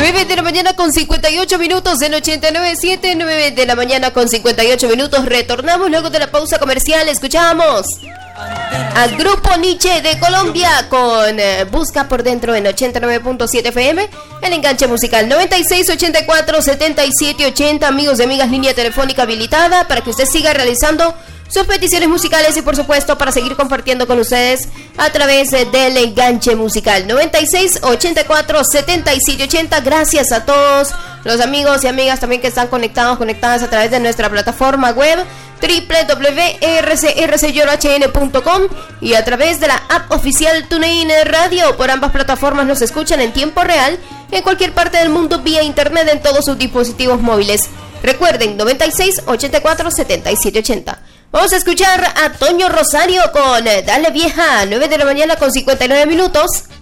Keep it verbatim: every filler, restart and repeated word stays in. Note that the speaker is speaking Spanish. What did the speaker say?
nueve de la mañana con cincuenta y ocho minutos en ochenta y nueve punto siete, nueve de la mañana con cincuenta y ocho minutos. Retornamos luego de la pausa comercial. Escuchamos al Grupo Nietzsche de Colombia con eh, Busca por Dentro en ochenta y nueve punto siete F M. El enganche musical noventa y seis, ochenta y cuatro, setenta y siete, ochenta. Amigos y amigas, línea telefónica habilitada para que usted siga realizando sus peticiones musicales y por supuesto para seguir compartiendo con ustedes a través eh, del enganche musical noventa y seis, ochenta y cuatro, setenta y siete, ochenta. Gracias a todos los amigos y amigas también que están conectados, conectadas a través de nuestra plataforma web doble u doble u doble u punto r c r c y h n punto com y a través de la app oficial TuneIn Radio. Por ambas plataformas nos escuchan en tiempo real en cualquier parte del mundo vía internet en todos sus dispositivos móviles. Recuerden, noventa y seis, ochenta y cuatro, setenta y siete, ochenta. Vamos a escuchar a Toño Rosario con Dale Vieja, nueve de la mañana con cincuenta y nueve minutos.